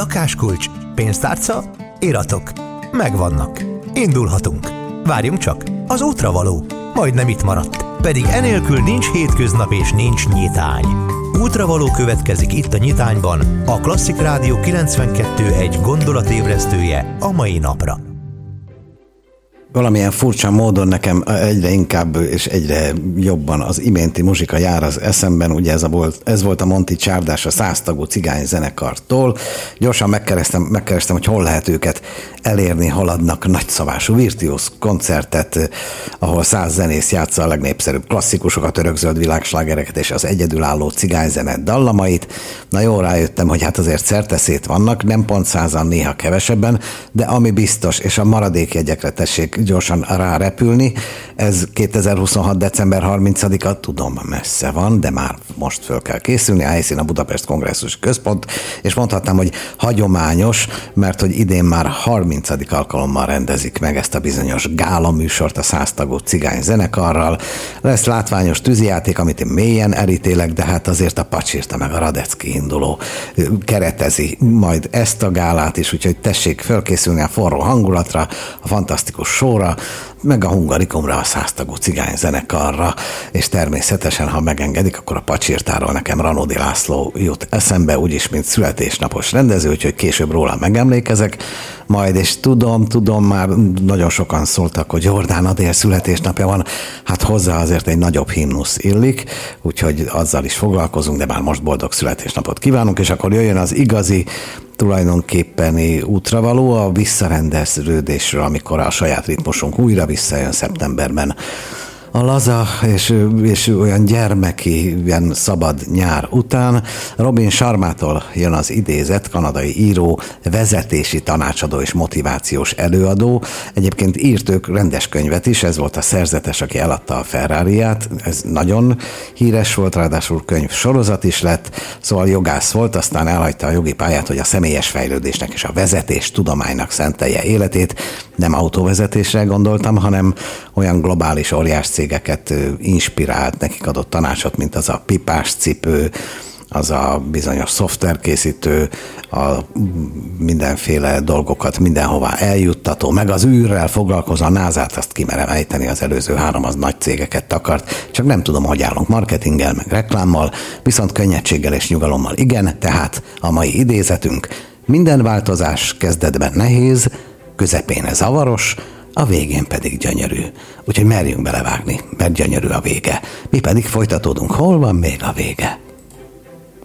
Lakáskulcs, pénztárca, iratok. Megvannak. Indulhatunk. Várjunk csak, az útra való. Majdnem itt maradt. Pedig enélkül nincs hétköznap és nincs nyitány. Útravaló következik itt a Nyitányban, a Klasszik Rádió 92.1 gondolatébresztője a mai napra. Valamilyen furcsa módon nekem egyre inkább és egyre jobban az iménti muzsika jár az eszemben, ugye ez volt a Monti Csárdás a 100 tagú cigány zenekartól. Gyorsan megkerestem, hogy hol lehet őket elérni, hol adnak nagyszabású virtuóz koncertet, ahol 100 zenész játsza a legnépszerűbb klasszikusokat, örökzöld világslágereket és az egyedülálló cigányzene dallamait. Na jó, rájöttem, hogy hát azért szerteszét vannak, nem pont 100-an, néha kevesebben, de ami biztos, és a maradék jegyekre tessék gyorsan rárepülni. Ez 2026. december 30-a, tudom, messze van, de már most föl kell készülni. A helyszín a Budapest Kongresszusi Központ, és mondhatnám, hogy hagyományos, mert hogy idén már 30. alkalommal rendezik meg ezt a bizonyos gála műsort a 100 tagú cigány zenekarral. Lesz látványos tűzijáték, amit én mélyen elítélek, de hát azért a Pacsirta meg a Radecki induló keretezi majd ezt a gálát is, úgyhogy tessék fölkészülni a forró hangulatra, a fantasztikus showra, meg a Hungarikumra, a 100 tagú cigány zenekarra, és természetesen, ha megengedik, akkor a Pacsirtáról nekem Ranódi László jut eszembe, úgyis, mint születésnapos rendező, úgyhogy később róla megemlékezek majd, és tudom, már nagyon sokan szóltak, hogy Jordán Adél születésnapja van, hát hozzá azért egy nagyobb himnusz illik, úgyhogy azzal is foglalkozunk, de már most boldog születésnapot kívánunk, és akkor jöjjön az igazi, tulajdonképpeni útravaló a visszarendeződésről, amikor a saját ritmusunk újra visszajön szeptemberben. A laza és olyan gyermeki, ilyen szabad nyár után Robin Sharmától jön az idézet, kanadai író, vezetési tanácsadó és motivációs előadó. Egyébként írt ők rendes könyvet is, ez volt a szerzetes, aki eladta a Ferrariát. Ez nagyon híres volt, ráadásul könyv sorozat is lett, szóval jogász volt, aztán elhagyta a jogi pályát, hogy a személyes fejlődésnek és a vezetés tudománynak szentelje életét. Nem autóvezetésre gondoltam, hanem olyan globális óriás cégeket inspirált, nekik adott tanácsot, mint az a pipás cipő, az a bizonyos szoftverkészítő, a mindenféle dolgokat mindenhová eljuttató, meg az űrrel foglalkozó, a NASA-t azt kimerem ejteni, az előző 3 az nagy cégeket takart, csak nem tudom, hogy állunk marketinggel, meg reklámmal, viszont könnyedséggel és nyugalommal igen, tehát a mai idézetünk: minden változás kezdetben nehéz, közepén zavaros, a végén pedig gyönyörű. Úgyhogy merjünk belevágni, mert gyönyörű a vége. Mi pedig folytatódunk, hol van még a vége?